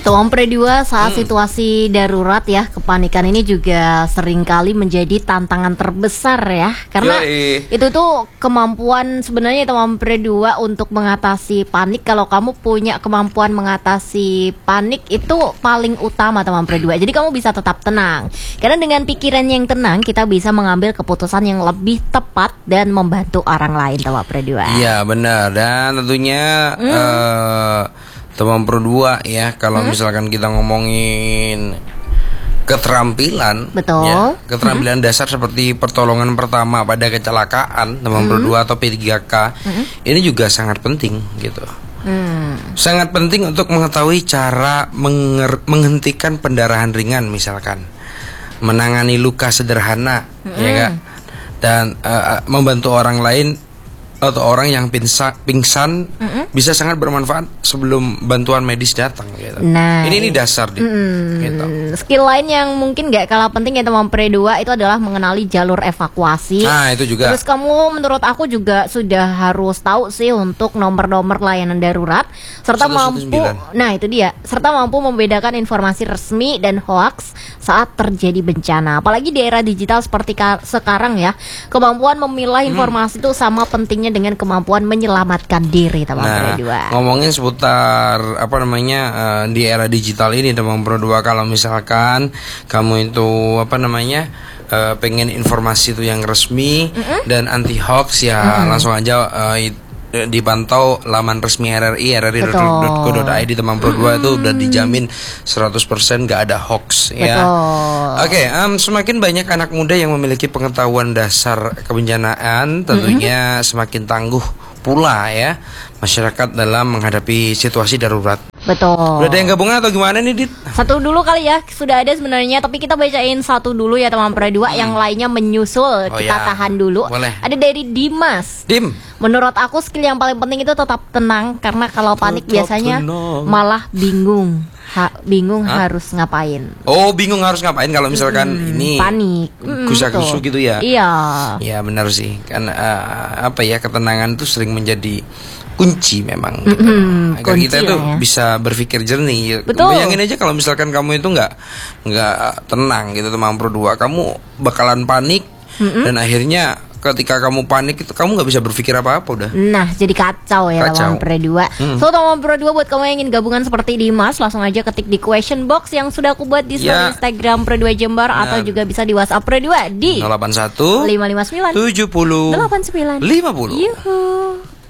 Tom Pre2, saat situasi darurat ya, kepanikan ini juga seringkali menjadi tantangan terbesar ya. Karena itu tuh kemampuan sebenarnya Tom Pre2 untuk mengatasi panik. Kalau kamu punya kemampuan mengatasi panik itu paling utama Tom Pre2. Jadi kamu bisa tetap tenang. Karena dengan pikiran yang tenang kita bisa mengambil keputusan yang lebih tepat dan membantu orang lain Tom Pre2. Iya benar, dan tentunya Teman Pro2 ya, kalau misalkan kita ngomongin keterampilan, betul, ya, keterampilan dasar seperti pertolongan pertama pada kecelakaan, Teman Pro2 atau P3K, ini juga sangat penting gitu. Sangat penting untuk mengetahui cara menghentikan pendarahan ringan misalkan, menangani luka sederhana, ya kan, dan membantu orang lain atau orang yang pingsan bisa sangat bermanfaat sebelum bantuan medis datang gitu. Nah, ini dasar gitu. Skill lain yang mungkin gak kalah penting ya Teman Pre2 itu adalah mengenali jalur evakuasi. Nah, itu juga. Terus kamu menurut aku juga sudah harus tahu sih untuk nomor-nomor layanan darurat serta 119. itu dia, serta mampu membedakan informasi resmi dan hoaks saat terjadi bencana. Apalagi di era digital seperti sekarang ya, kemampuan memilah informasi itu sama pentingnya dengan kemampuan menyelamatkan diri Teman Pre2. Ngomongin seputar di era digital ini Teman Pro2, kalau misalkan kamu itu pengen informasi itu yang resmi dan anti hoax ya, langsung aja dipantau laman resmi rri.co.id. Teman Pro2 itu udah dijamin 100% gak ada hoax ya. Oke, semakin banyak anak muda yang memiliki pengetahuan dasar kebencanaan, tentunya semakin tangguh pula ya masyarakat dalam menghadapi situasi darurat. Betul. Udah ada yang gabungan atau gimana nih, Dit? Satu dulu kali ya, sudah ada sebenarnya, tapi kita bacain satu dulu ya Teman Pre2, yang lainnya menyusul. Kita tahan dulu. Boleh. Ada dari Dimas. Dim. Menurut aku skill yang paling penting itu tetap tenang, karena kalau panik biasanya malah bingung. Harus ngapain. Oh, bingung harus ngapain kalau misalkan ini panik, gusa-gusu gitu ya. Iya. Ya benar sih. Kan ketenangan itu sering menjadi kunci memang gitu. Agar kita itu bisa berpikir jernih. Betul. Bayangin aja kalau misalkan kamu itu nggak tenang gitu Teman Pro2, kamu bakalan panik dan akhirnya ketika kamu panik itu kamu nggak bisa berpikir apa-apa udah. Nah, jadi kacau ya Teman Pre2. So Teman Pro2, buat kamu yang ingin gabungan seperti Dimas, langsung aja ketik di question box yang sudah aku buat di Instagram Pre2 Jember, atau juga bisa di WhatsApp Pre2 di 081 559 70 89 50. Yuhu.